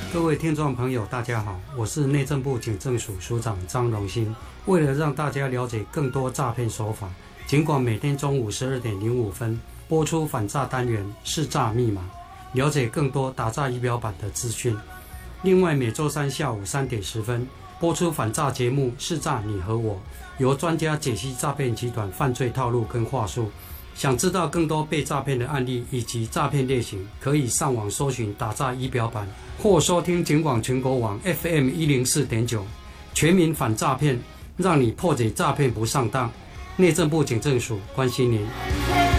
各位听众朋友，大家好，我是内政部警政署署长张荣兴。为了让大家了解更多诈骗手法，尽管每天中午12点05分播出反诈单元识诈密码，了解更多打诈仪表板的资讯。另外，每周三下午3点10分播出反诈节目识诈你和我，由专家解析诈骗集团犯罪套路跟话术。想知道更多被诈骗的案例以及诈骗类型，可以上网搜寻打诈仪表板，或收听警广全国网 FM104.9，全民反诈骗，让你破解诈骗不上当。内政部警政署关心您。